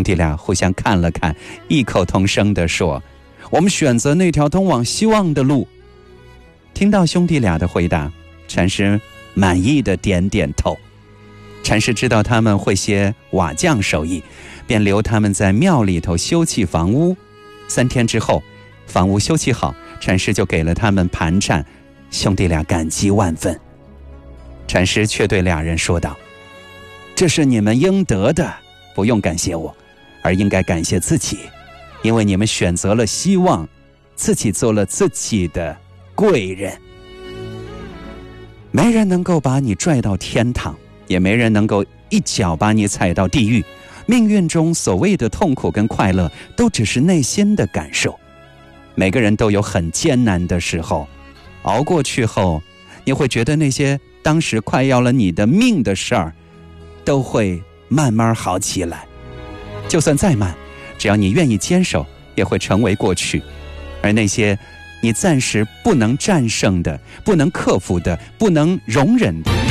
弟俩互相看了看，异口同声地说：我们选择那条通往希望的路。听到兄弟俩的回答，禅师满意的点点头。禅师知道他们会些瓦匠手艺，便留他们在庙里头修葺房屋。3天之后，房屋修葺好，禅师就给了他们盘缠，兄弟俩感激万分。禅师却对俩人说道：这是你们应得的，不用感谢我，而应该感谢自己，因为你们选择了希望，自己做了自己的贵人。没人能够把你拽到天堂，也没人能够一脚把你踩到地狱。命运中所谓的痛苦跟快乐，都只是内心的感受。每个人都有很艰难的时候，熬过去后，你会觉得那些当时快要了你的命的事儿，都会慢慢好起来。就算再慢，只要你愿意坚守，也会成为过去。而那些你暂时不能战胜的、不能克服的、不能容忍的，